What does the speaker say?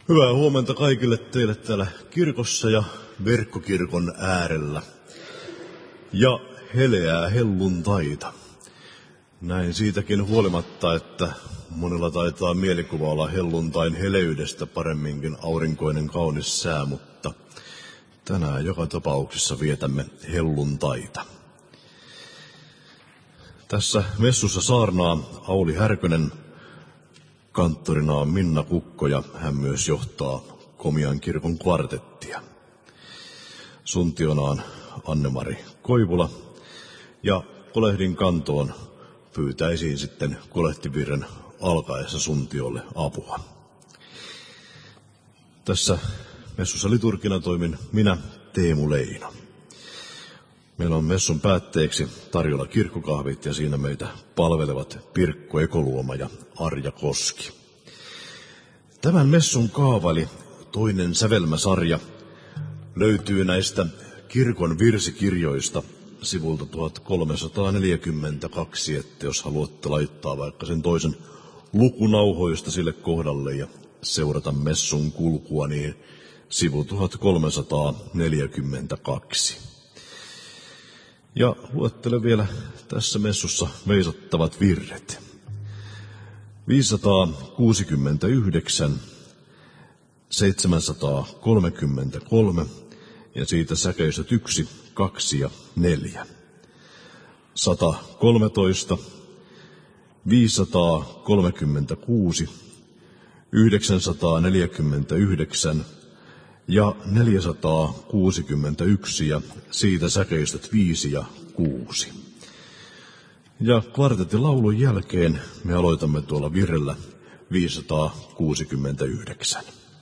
Hyvää huomenta kaikille teille täällä kirkossa ja verkkokirkon äärellä. Ja heleää helluntaita. Näin siitäkin huolimatta, että monella taitaa mielikuva olla helluntain heleydestä paremminkin aurinkoinen kaunis sää, mutta tänään joka tapauksessa vietämme helluntaita. Tässä messussa saarnaa Auli Härkönen, kanttorina on Minna Kukko ja hän myös johtaa Komian kirkon kvartettia. Suntiona on Anne-Mari Koivula ja kolehdin kantoon pyytäisiin sitten kolehtivirren alkaessa suntiolle apua. Tässä messussa liturgina toimin minä, Teemu Leino. Meillä on messun päätteeksi tarjolla kirkkokahvit ja siinä meitä palvelevat Pirkko Ekoluoma ja Arja Koski. Tämän messun kaavaili toinen sävelmäsarja löytyy näistä kirkon virsikirjoista sivulta 1342, että jos haluatte laittaa vaikka sen toisen lukunauhoista sille kohdalle ja seurata messun kulkua, niin sivu 1342. Ja luettelen vielä tässä messussa veisattavat virret. 569, 733 ja siitä säkeistöt 1, 2 ja 4. 113, 536, 949 ja 461 ja siitä säkeistöt 5 ja 6. Ja kvartetin laulun jälkeen me aloitamme tuolla virrellä 569.